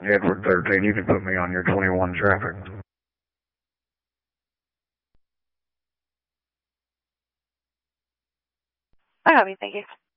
Edward 13, you can put me on your 21 traffic. I copy, thank you.